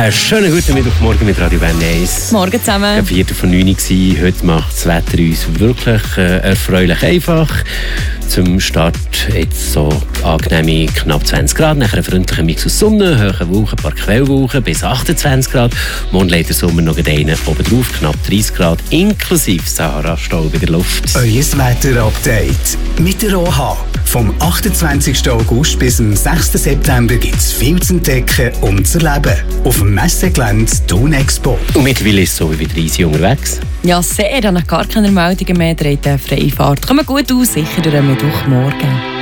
Schönen guten Mittwochmorgen mit Radio Bern 1. Morgen zusammen. Ja, 4:09 war. Heute macht das Wetter uns wirklich erfreulich einfach. Zum Start jetzt so angenehme knapp 20 Grad, nachher ein freundlicher Mix aus Sonne, hohe Wolken, ein paar Quellwolken bis 28 Grad. Morgen lädt der Sommer noch einen oben drauf, knapp 30 Grad, inklusive Sahara-Staub in der Luft. Euer Wetter-Update mit der OH. Vom 28. August bis zum 6. September gibt es viel zu entdecken und zu erleben. Auf dem Messegelände Thun Expo. Und mittlerweile ist es so wie wieder easy unterwegs. Ja, sehr. Nach gar keine Meldungen mehr. Dreht freie Fahrt. Kommen gut aus, sicher durch den Mittwochmorgen.